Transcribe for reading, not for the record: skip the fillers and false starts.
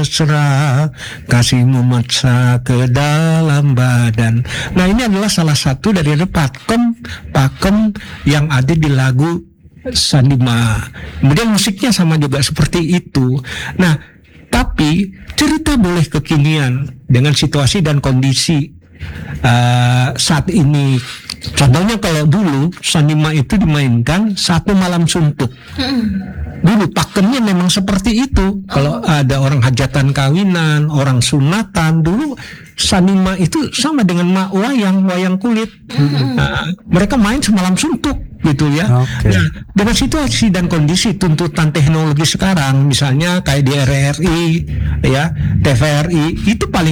mesra, kasih memaksa ke dalam badan. Nah, ini adalah salah satu dari pakem yang ada di lagu Sandima. Kemudian musiknya sama juga seperti itu. Nah, tapi cerita boleh kekinian dengan situasi dan kondisi saat ini. Contohnya kalau dulu Sandima itu dimainkan Satu Malam Suntuk. Dulu pakemnya memang seperti itu. Kalau ada orang hajatan kawinan, orang sunatan, dulu Sandima itu sama dengan wayang kulit. Mereka main semalam suntuk gitu ya. Nah, dengan situasi dan kondisi tuntutan teknologi sekarang, misalnya kayak di RRI ya, TVRI, itu paling